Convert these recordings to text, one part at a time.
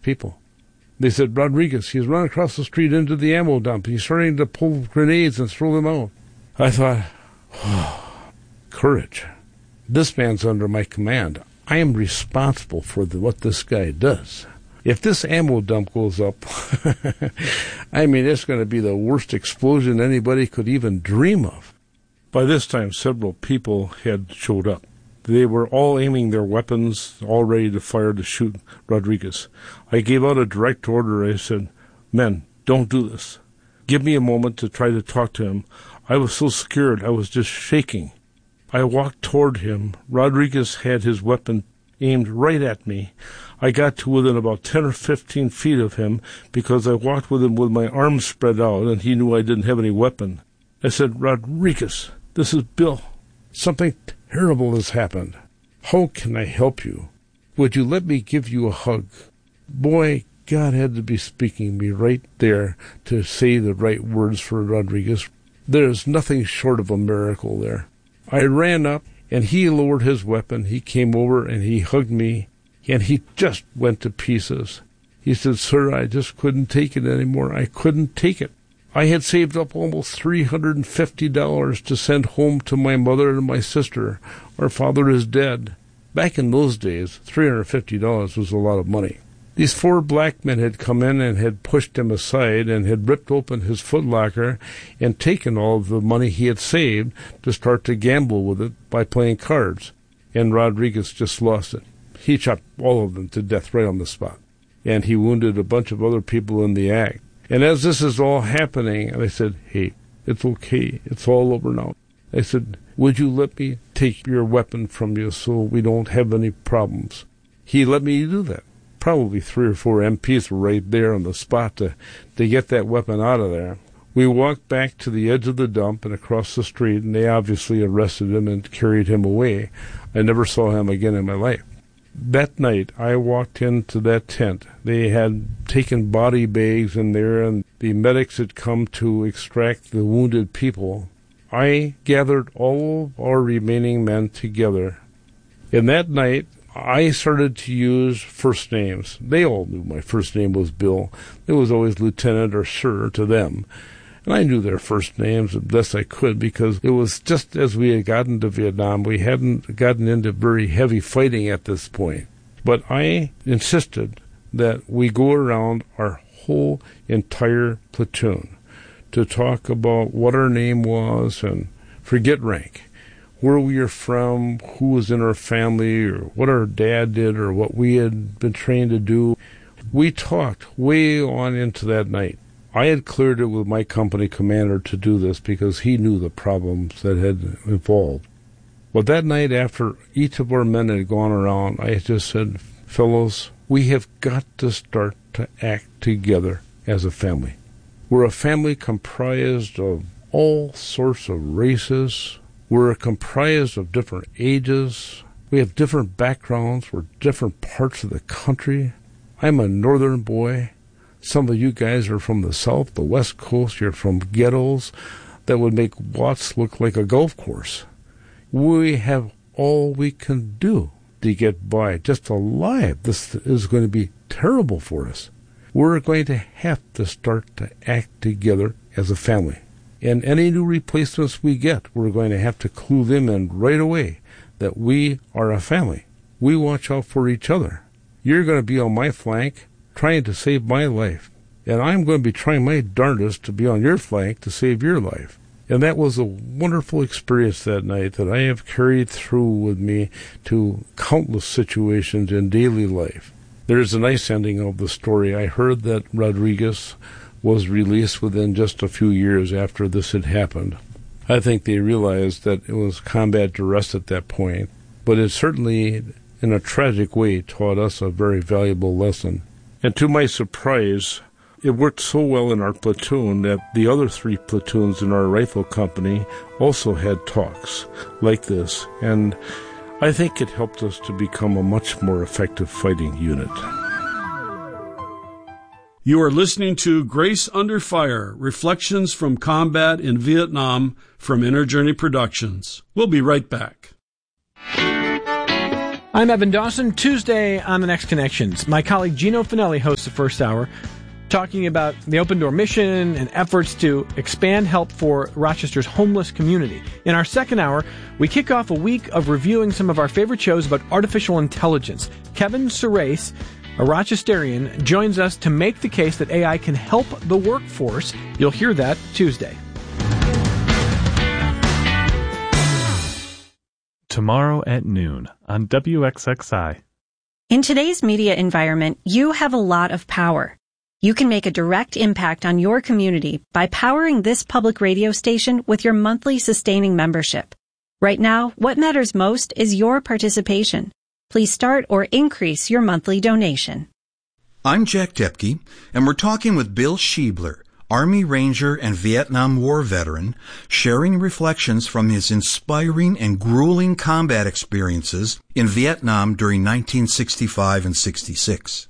people. They said, Rodriguez, he's run across the street into the ammo dump. He's starting to pull grenades and throw them out. I thought, courage. This man's under my command. I am responsible for what this guy does. If this ammo dump goes up, it's going to be the worst explosion anybody could even dream of. By this time, several people had showed up. They were all aiming their weapons, all ready to fire to shoot Rodriguez. I gave out a direct order. I said, men, don't do this. Give me a moment to try to talk to him. I was so scared, I was just shaking. I walked toward him. Rodriguez had his weapon aimed right at me. I got to within about 10 or 15 feet of him because I walked with him with my arms spread out, and he knew I didn't have any weapon. I said, Rodriguez, this is Bill. Something terrible has happened. How can I help you? Would you let me give you a hug? Boy, God had to be speaking me right there to say the right words for Rodriguez. There's nothing short of a miracle there. I ran up, and he lowered his weapon. He came over, and he hugged me, and he just went to pieces. He said, sir, I just couldn't take it anymore. I couldn't take it. I had saved up almost $350 to send home to my mother and my sister. Our father is dead. Back in those days, $350 was a lot of money. These 4 black men had come in and had pushed him aside and had ripped open his footlocker and taken all of the money he had saved to start to gamble with it by playing cards. And Rodriguez just lost it. He chopped all of them to death right on the spot. And he wounded a bunch of other people in the act. And as this is all happening, I said, hey, it's okay. It's all over now. I said, would you let me take your weapon from you so we don't have any problems? He let me do that. Probably 3 or 4 MPs were right there on the spot to get that weapon out of there. We walked back to the edge of the dump and across the street, and they obviously arrested him and carried him away. I never saw him again in my life. That night, I walked into that tent. They had taken body bags in there, and the medics had come to extract the wounded people. I gathered all of our remaining men together. And that night, I started to use first names. They all knew my first name was Bill. It was always Lieutenant or Sir to them. And I knew their first names as best I could because it was just as we had gotten to Vietnam. We hadn't gotten into very heavy fighting at this point. But I insisted that we go around our whole entire platoon to talk about what our name was and forget rank, where we are from, who was in our family, or what our dad did, or what we had been trained to do. We talked way on into that night. I had cleared it with my company commander to do this because he knew the problems that had evolved. But that night, after each of our men had gone around, I just said, fellows, we have got to start to act together as a family. We're a family comprised of all sorts of races. We're comprised of different ages. We have different backgrounds. We're different parts of the country. I'm a northern boy. Some of you guys are from the South, the West Coast. You're from ghettos that would make Watts look like a golf course. We have all we can do to get by, just alive. This is going to be terrible for us. We're going to have to start to act together as a family. And any new replacements we get, we're going to have to clue them in right away that we are a family. We watch out for each other. You're going to be on my flank trying to save my life. And I'm going to be trying my darndest to be on your flank to save your life. And that was a wonderful experience that night that I have carried through with me to countless situations in daily life. There's a nice ending of the story. I heard that Rodriguez was released within just a few years after this had happened. I think they realized that it was combat duress at that point, but it certainly, in a tragic way, taught us a very valuable lesson. And to my surprise, it worked so well in our platoon that the other 3 platoons in our rifle company also had talks like this, and I think it helped us to become a much more effective fighting unit. You are listening to Grace Under Fire, Reflections from Combat in Vietnam from Inner Journey Productions. We'll be right back. I'm Evan Dawson. Tuesday on The Next Connections, my colleague Gino Finelli hosts the first hour, talking about the Open Door mission and efforts to expand help for Rochester's homeless community. In our second hour, we kick off a week of reviewing some of our favorite shows about artificial intelligence. Kevin Surace, a Rochesterian, joins us to make the case that AI can help the workforce. You'll hear that Tuesday. Tomorrow at noon on WXXI. In today's media environment, you have a lot of power. You can make a direct impact on your community by powering this public radio station with your monthly sustaining membership. Right now, what matters most is your participation. Please start or increase your monthly donation. I'm Jack Depke, and we're talking with Bill Schiebler, Army Ranger and Vietnam War veteran, sharing reflections from his inspiring and grueling combat experiences in Vietnam during 1965 and 66.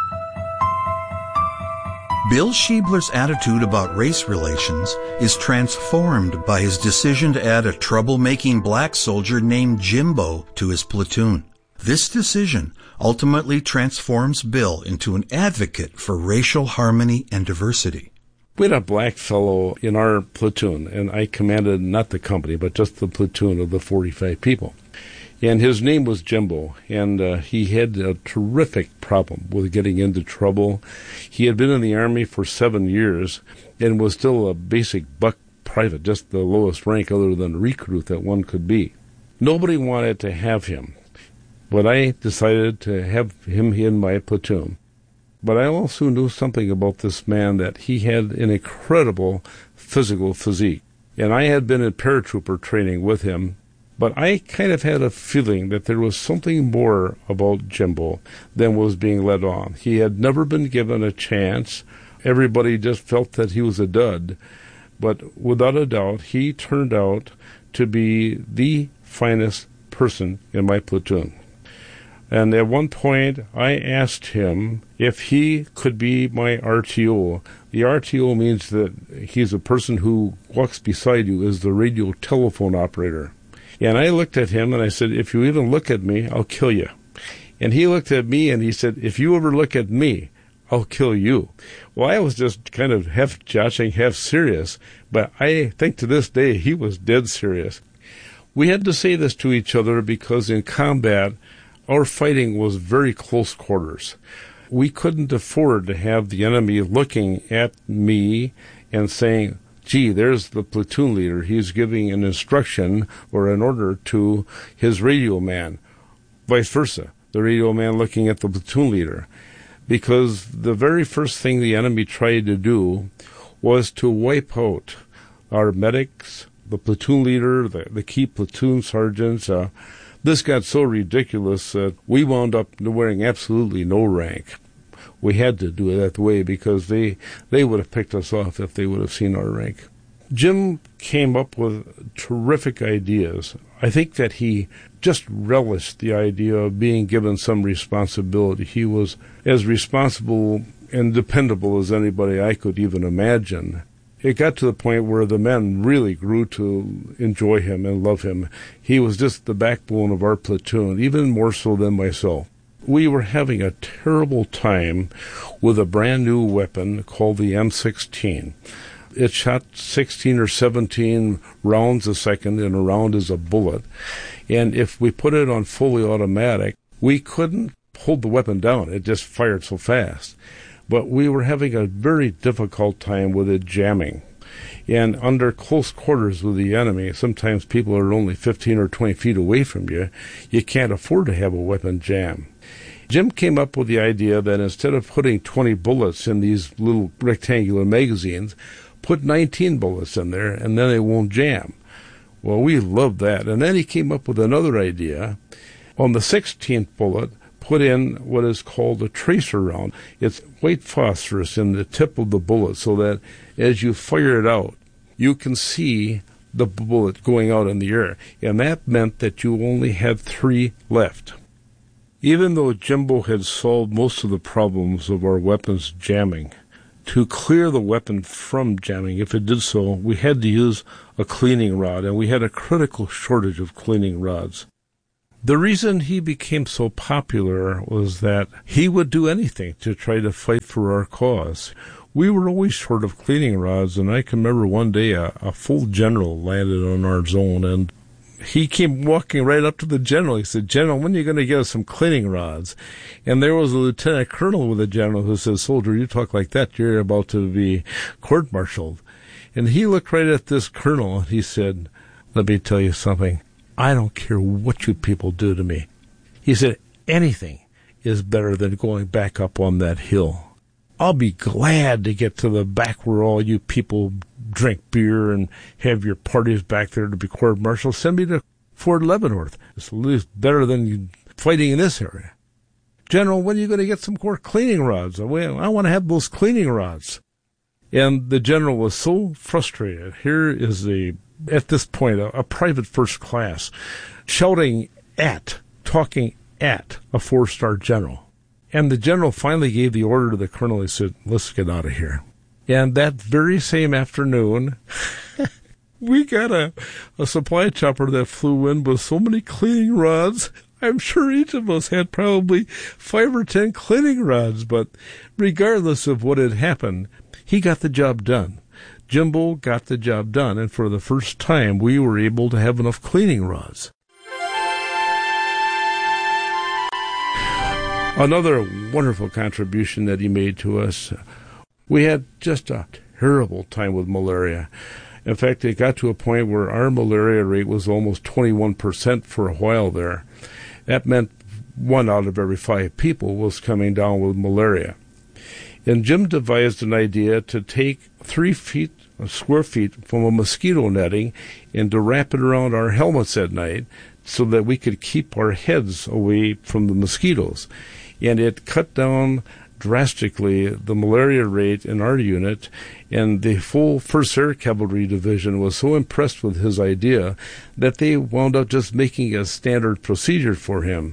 Bill Schiebler's attitude about race relations is transformed by his decision to add a troublemaking black soldier named Jimbo to his platoon. This decision ultimately transforms Bill into an advocate for racial harmony and diversity. We had a black fellow in our platoon, and I commanded not the company, but just the platoon of the 45 people. And his name was Jimbo, and he had a terrific problem with getting into trouble. He had been in the Army for 7 years and was still a basic buck private, just the lowest rank other than recruit that one could be. Nobody wanted to have him, but I decided to have him in my platoon. But I also knew something about this man, that he had an incredible physical physique. And I had been in paratrooper training with him, but I kind of had a feeling that there was something more about Jimbo than was being let on. He had never been given a chance. Everybody just felt that he was a dud. But without a doubt, he turned out to be the finest person in my platoon. And at one point, I asked him if he could be my RTO. The RTO means that he's a person who walks beside you as the radio telephone operator. And I looked at him and I said, if you even look at me, I'll kill you. And he looked at me and he said, if you ever look at me, I'll kill you. Well, I was just kind of half joshing, half serious. But I think to this day, he was dead serious. We had to say this to each other because in combat, our fighting was very close quarters. We couldn't afford to have the enemy looking at me and saying, gee, there's the platoon leader. He's giving an instruction or an order to his radio man. Vice versa, the radio man looking at the platoon leader. Because the very first thing the enemy tried to do was to wipe out our medics, the platoon leader, the key platoon sergeants. This got so ridiculous that we wound up wearing absolutely no rank. We had to do it that way because they would have picked us off if they would have seen our rank. Jim came up with terrific ideas. I think that he just relished the idea of being given some responsibility. He was as responsible and dependable as anybody I could even imagine. It got to the point where the men really grew to enjoy him and love him. He was just the backbone of our platoon, even more so than myself. We were having a terrible time with a brand new weapon called the M16. It shot 16 or 17 rounds a second, and a round is a bullet. And if we put it on fully automatic, we couldn't hold the weapon down. It just fired so fast. But we were having a very difficult time with it jamming. And under close quarters with the enemy, sometimes people are only 15 or 20 feet away from you. You can't afford to have a weapon jam. Jim came up with the idea that instead of putting 20 bullets in these little rectangular magazines, put 19 bullets in there, and then it won't jam. Well, we loved that. And then he came up with another idea. On the 16th bullet, put in what is called a tracer round. It's white phosphorus in the tip of the bullet so that as you fire it out, you can see the bullet going out in the air. And that meant that you only had 3 left. Even though Jimbo had solved most of the problems of our weapons jamming, to clear the weapon from jamming, if it did so, we had to use a cleaning rod, and we had a critical shortage of cleaning rods. The reason he became so popular was that he would do anything to try to fight for our cause. We were always short of cleaning rods, and I can remember one day a full general landed on our zone, and he came walking right up to the general. He said, "General, when are you going to get us some cleaning rods?" And there was a lieutenant colonel with the general who said, "Soldier, you talk like that, you're about to be court-martialed." And he looked right at this colonel, and he said, "Let me tell you something. I don't care what you people do to me." He said, "Anything is better than going back up on that hill. I'll be glad to get to the back where all you people drink beer and have your parties back there to be court-martialed. Send me to Fort Leavenworth. It's at least better than fighting in this area. General, when are you going to get some more cleaning rods? I want to have those cleaning rods." And the general was so frustrated. Here is at this point, a private first class talking at a four-star general. And the general finally gave the order to the colonel. He said, "Let's get out of here." And that very same afternoon, we got a supply chopper that flew in with so many cleaning rods. I'm sure each of us had probably 5 or 10 cleaning rods, but regardless of what had happened, he got the job done. Jimbo got the job done, and for the first time, we were able to have enough cleaning rods. Another wonderful contribution that he made to us, we had just a terrible time with malaria. In fact, it got to a point where our malaria rate was almost 21% for a while there. That meant 1 out of every 5 people was coming down with malaria. And Jim devised an idea to take 3 square feet from a mosquito netting and to wrap it around our helmets at night so that we could keep our heads away from the mosquitoes. And it cut down drastically the malaria rate in our unit, and the full 1st Air Cavalry Division was so impressed with his idea that they wound up just making a standard procedure for him.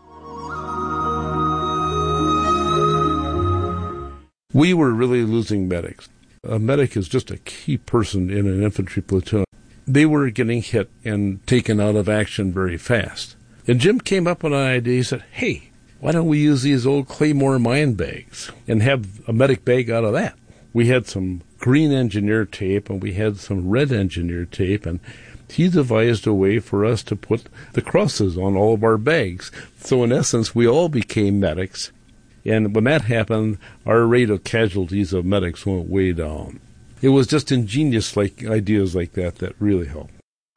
We were really losing medics. A medic is just a key person in an infantry platoon. They were getting hit and taken out of action very fast. And Jim came up with an idea. He said, "Hey, why don't we use these old Claymore mine bags and have a medic bag out of that?" We had some green engineer tape and we had some red engineer tape, and he devised a way for us to put the crosses on all of our bags. So in essence, we all became medics. And when that happened, our rate of casualties of medics went way down. It was just ingenious ideas like that really helped.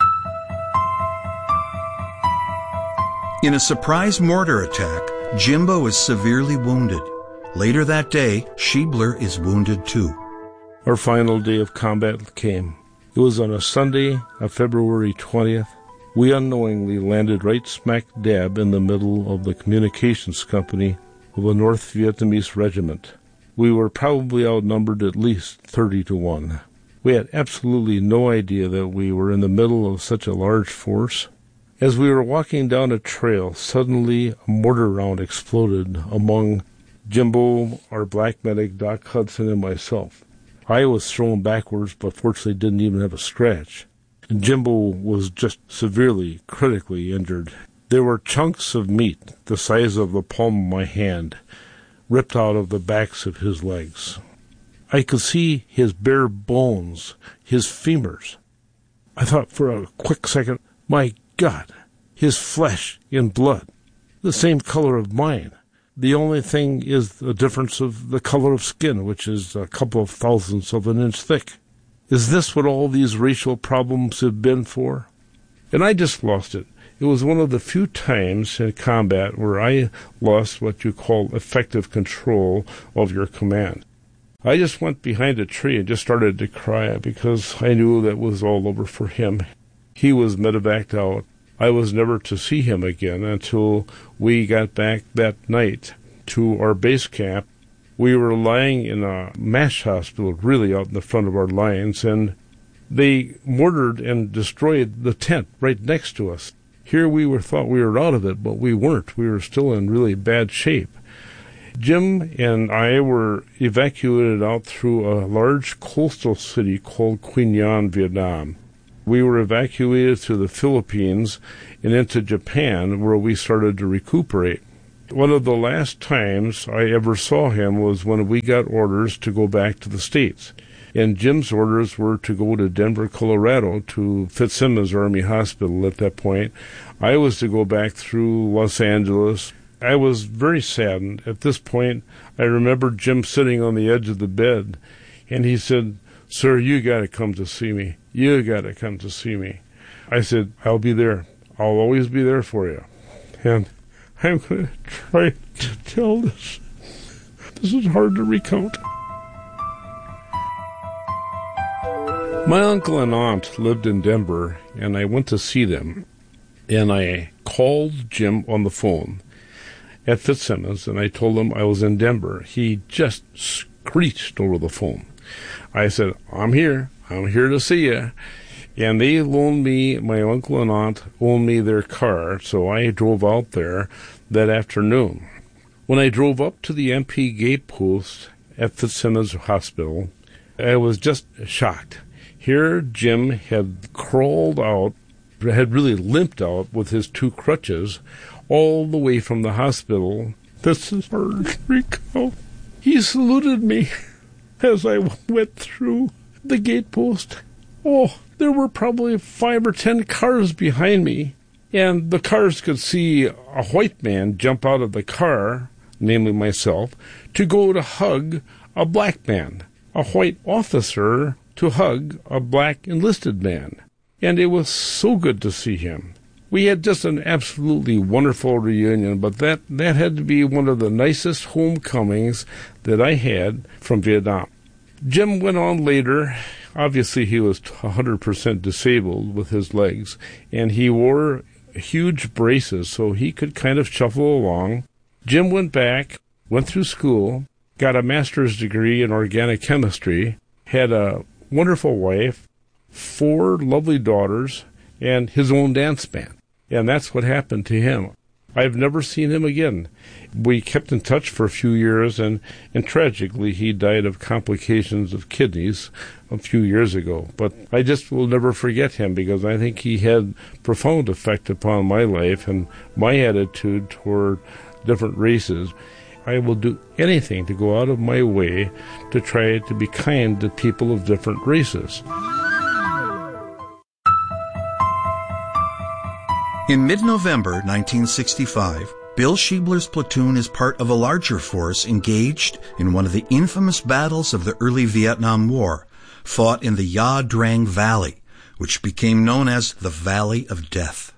In a surprise mortar attack, Jimbo is severely wounded. Later that day, Schiebler is wounded too. Our final day of combat came. It was on a Sunday of February 20th. We unknowingly landed right smack dab in the middle of the communications company of a North Vietnamese regiment. We were probably outnumbered at least 30-1. We had absolutely no idea that we were in the middle of such a large force. As we were walking down a trail, suddenly a mortar round exploded among Jimbo, our black medic, Doc Hudson, and myself. I was thrown backwards, but fortunately didn't even have a scratch. And Jimbo was just severely, critically injured. There were chunks of meat the size of the palm of my hand ripped out of the backs of his legs. I could see his bare bones, his femurs. I thought for a quick second, my God, his flesh and blood, the same color of mine. The only thing is the difference of the color of skin, which is a couple of thousandths of an inch thick. Is this what all these racial problems have been for? And I just lost it. It was one of the few times in combat where I lost what you call effective control of your command. I just went behind a tree and just started to cry because I knew that was all over for him. He was medevaced out. I was never to see him again until we got back that night to our base camp. We were lying in a MASH hospital, really out in the front of our lines, and they mortared and destroyed the tent right next to us. Here we thought we were out of it, but we weren't. We were still in really bad shape. Jim and I were evacuated out through a large coastal city called Quy Nhon, Vietnam. We were evacuated to the Philippines and into Japan, where we started to recuperate. One of the last times I ever saw him was when we got orders to go back to the States. And Jim's orders were to go to Denver, Colorado, to Fitzsimmons Army Hospital at that point. I was to go back through Los Angeles. I was very saddened. At this point, I remember Jim sitting on the edge of the bed, and he said, "Sir, you got to come to see me. You got to come to see me." I said, "I'll be there. I'll always be there for you." And I'm going to try to tell this. This is hard to recount. My uncle and aunt lived in Denver, and I went to see them. And I called Jim on the phone at Fitzsimmons, and I told him I was in Denver. He just screeched over the phone. I said, I'm here to see you. And they loaned me, my uncle and aunt loaned me their car, so I drove out there that afternoon. When I drove up to the MP gate post at Fitzsimmons Hospital, I was just shocked. Here Jim had crawled out, had really limped out with his two crutches all the way from the hospital. This is hard to recall. He saluted me as I went through the gate post. Oh, there were probably 5 or 10 cars behind me, and the cars could see a white man jump out of the car, namely myself, to go to hug a black man, a white officer to hug a black enlisted man. And it was so good to see him. We had just an absolutely wonderful reunion, but that had to be one of the nicest homecomings that I had from Vietnam. Jim went on later. Obviously, he was 100% disabled with his legs, and he wore huge braces so he could kind of shuffle along. Jim went back, went through school, got a master's degree in organic chemistry, had a wonderful wife, 4 lovely daughters, and his own dance band. And that's what happened to him. I've never seen him again. We kept in touch for a few years, and tragically he died of complications of kidneys a few years ago. But I just will never forget him because I think he had profound effect upon my life and my attitude toward different races. I will do anything to go out of my way to try to be kind to people of different races. In mid-November 1965, Bill Schiebler's platoon is part of a larger force engaged in one of the infamous battles of the early Vietnam War, fought in the Ya Drang Valley, which became known as the Valley of Death.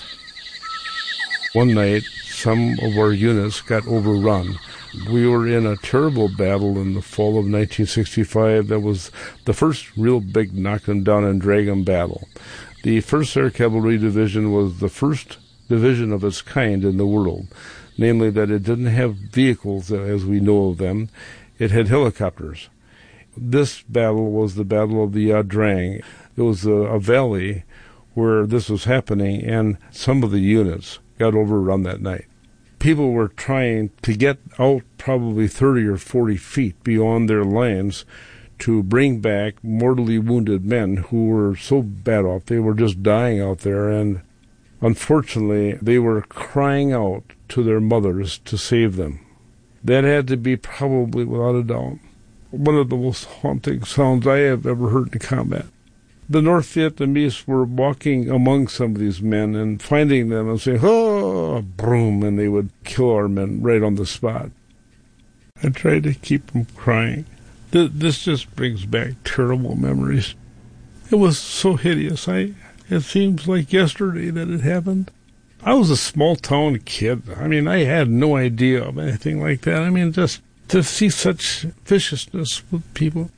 One night, some of our units got overrun. We were in a terrible battle in the fall of 1965. That was the first real big knock 'em down and drag 'em battle. The 1st Air Cavalry Division was the first division of its kind in the world, namely that it didn't have vehicles as we know of them. It had helicopters. This battle was the Battle of the Ya Drang. It was a valley where this was happening, and some of the units got overrun that night. People were trying to get out probably 30 or 40 feet beyond their lines to bring back mortally wounded men who were so bad off. They were just dying out there, and unfortunately, they were crying out to their mothers to save them. That had to be probably, without a doubt, one of the most haunting sounds I have ever heard in combat. The North Vietnamese were walking among some of these men and finding them and saying, "Oh, broom," and they would kill our men right on the spot. I tried to keep them crying. This just brings back terrible memories. It was so hideous. It seems like yesterday that it happened. I was a small-town kid. I mean, I had no idea of anything like that. I mean, just to see such viciousness with people.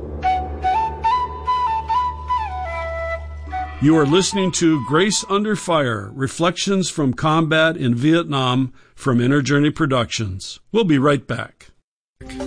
You are listening to Grace Under Fire, Reflections from Combat in Vietnam from Inner Journey Productions. We'll be right back.